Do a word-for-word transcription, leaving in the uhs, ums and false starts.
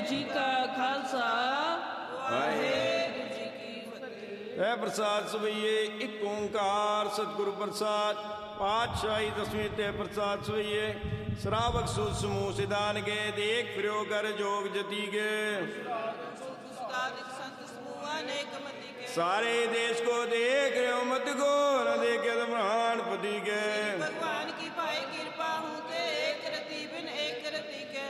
जी का खालसा वाहेगुरु जी की फतेह। है प्रसाद सवैये एक ओंकार सतगुरु प्रसाद पातशाही दसवीं ते प्रसाद सवैये श्रावक सुध समूह सिदान के देख फिरो कर जोग जती के सारे देश को देख रहे हो मत को न देखे तो प्राण पति के